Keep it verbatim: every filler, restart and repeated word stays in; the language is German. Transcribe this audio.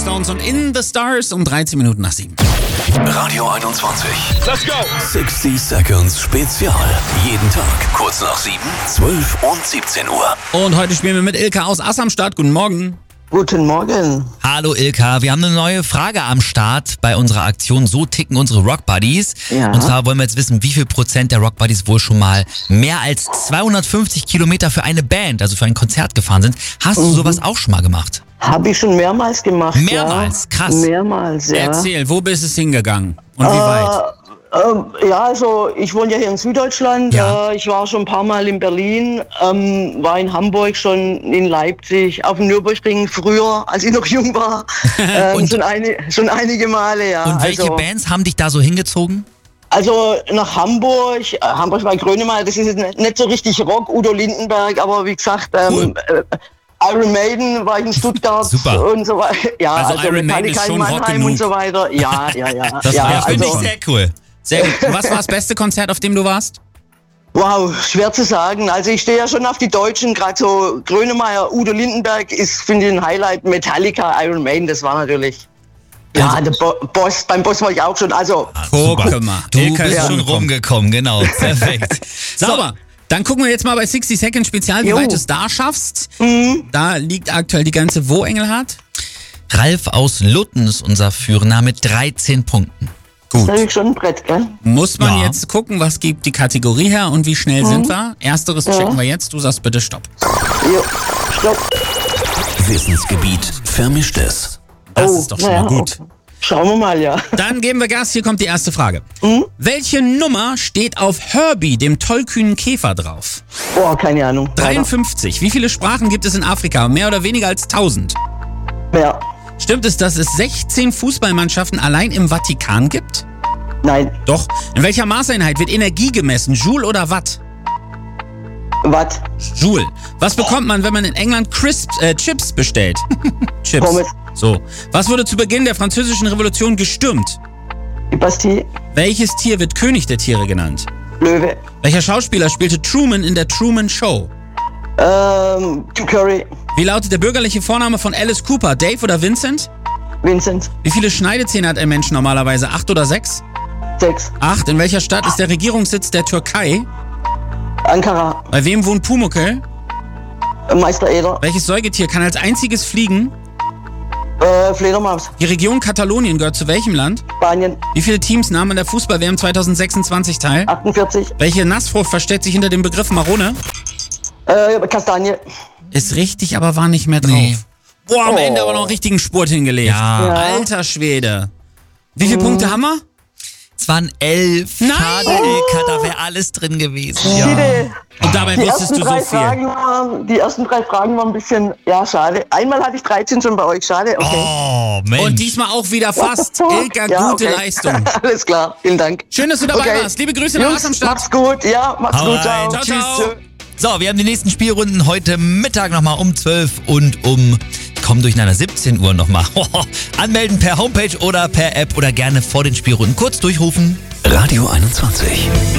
Stones und In the Stars um dreizehn Minuten nach sieben. Radio einundzwanzig. Let's go! sechzig Seconds Spezial. Jeden Tag kurz nach sieben, zwölf und siebzehn Uhr. Und heute spielen wir mit Ilka aus Ass am Start. Guten Morgen. Guten Morgen. Hallo Ilka, wir haben eine neue Frage am Start bei unserer Aktion So ticken unsere Rock Buddies. Ja. Und zwar wollen wir jetzt wissen, wie viel Prozent der Rock Buddies wohl schon mal mehr als zweihundertfünfzig Kilometer für eine Band, also für ein Konzert gefahren sind. Hast du sowas auch schon mal gemacht? Habe ich schon mehrmals gemacht. Mehrmals? Ja. Krass. Mehrmals, ja. Erzähl, wo bist es hingegangen und wie Äh, weit? äh, ja, also ich wohne ja hier in Süddeutschland. Ja. Äh, ich war schon ein paar Mal in Berlin, ähm, war in Hamburg, schon in Leipzig, auf dem Nürburgring früher, als ich noch jung war. Ähm, Und- schon, eine, schon einige Male, ja. Und welche also, Bands haben dich da so hingezogen? Also nach Hamburg, äh, Hamburg bei Grönemeyer, das ist jetzt nicht, nicht so richtig Rock, Udo Lindenberg, aber wie gesagt, ähm, äh, Iron Maiden war ich in Stuttgart Super. und so weiter. Ja, Also also, Iron Maiden Metallica ist in schon Rock Mannheim genug. und so weiter. Ja, ja, ja. Das ja, war ja Finde also, ich sehr cool. Sehr gut. Was war das beste Konzert, auf dem du warst? wow, schwer zu sagen. Also ich stehe ja schon auf die Deutschen, gerade so Grönemeyer, Udo Lindenberg ist, finde ich, ein Highlight. Metallica, Iron Maiden, das war natürlich... Ja, Also- der Bo Boss, beim Boss war ich auch schon. Also, Guck mal. Du Ilka ist bist schon rumgekommen, genau. Perfekt. Sauber. Dann gucken wir jetzt mal bei sechzig Seconds Spezial, wie Jo. weit du es da schaffst. Mhm. Da liegt aktuell die ganze Wo, Engelhardt? Ralf aus Lutten ist unser Führer mit dreizehn Punkten. das ist natürlich schon ein Brett, gell? Muss man Ja. jetzt gucken, was gibt die Kategorie her und wie schnell sind wir? Ersteres checken wir jetzt. Du sagst bitte Stopp. Jo, stopp. Wissensgebiet Vermischtes. Das Oh, ist doch schon naja, mal gut. okay. Schauen wir mal, ja. Dann geben wir Gas. Hier kommt die erste Frage. Welche Nummer steht auf Herbie, dem tollkühnen Käfer, drauf? Boah, keine Ahnung. dreiundfünfzig. Wie viele Sprachen gibt es in Afrika? Mehr oder weniger als tausend. Ja. Stimmt es, dass es sechzehn Fußballmannschaften allein im Vatikan gibt? Nein. Doch. In welcher Maßeinheit wird Energie gemessen? Joule oder Watt? Was? Joule. Was bekommt man, wenn man in England Crisps, äh, Chips bestellt? Chips. Pommes. So. Was wurde zu Beginn der französischen Revolution gestürmt? Die Bastille. Welches Tier wird König der Tiere genannt? Löwe. Welcher Schauspieler spielte Truman in der Truman Show? Ähm, Tim Curry. Wie lautet der bürgerliche Vorname von Alice Cooper? Dave oder Vincent? Vincent. Wie viele Schneidezähne hat ein Mensch normalerweise? Acht oder sechs? Sechs. Acht. In welcher Stadt ist der Regierungssitz der Türkei? Ankara. Bei wem wohnt Pumuckl? Äh, Meister Eder. Welches Säugetier kann als einziges fliegen? Äh, Fledermaus. Die Region Katalonien gehört zu welchem Land? Spanien. Wie viele Teams nahmen an der Fußball-W M zwanzig sechsundzwanzig teil? achtundvierzig. Welche Nassfrucht versteckt sich hinter dem Begriff Marone? Äh, Kastanie. Ist richtig, aber war nicht mehr drauf. Nee. Boah, am Oh. Ende aber noch einen richtigen Spurt hingelegt. Ja. Ja. Alter Schwede. Wie viele Punkte haben wir? Es waren elf. Nein! Schade, Ilka, da wäre alles drin gewesen. Bitte. Und dabei Die wusstest ersten, du so drei viel. Fragen waren, die ersten drei Fragen waren ein bisschen, ja, schade. Einmal hatte ich dreizehn schon bei euch, schade. Okay. Oh, Mensch. Und diesmal auch wieder fast. Ilka, Ja, gute okay. Leistung. Alles klar, vielen Dank. Schön, dass du dabei Okay. warst. Liebe Grüße nach Jungs, Ass am Start. macht's gut, ja, macht's Hau gut, rein. ciao. Ciao, ciao. Tschüss. So, wir haben die nächsten Spielrunden heute Mittag nochmal um zwölf und um, komm durcheinander, siebzehn Uhr nochmal. Anmelden per Homepage oder per App oder gerne vor den Spielrunden kurz durchrufen. Radio einundzwanzig.